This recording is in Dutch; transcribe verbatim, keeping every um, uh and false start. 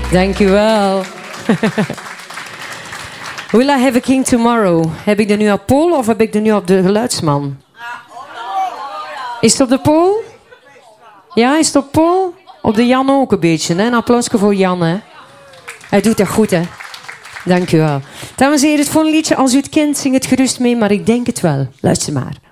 Dank u wel. Will I have a king tomorrow? Heb ik er nu op Paul of heb ik er nu op de geluidsman? Is het op de Paul? Ja, is het op Paul? Op de Jan ook een beetje. Hè? Een applausje voor Jan. Hè? Hij doet dat goed, hè? Dank u wel. Dames en heren, het volgende liedje, als u het kent, zing het gerust mee, maar ik denk het wel. Luister maar.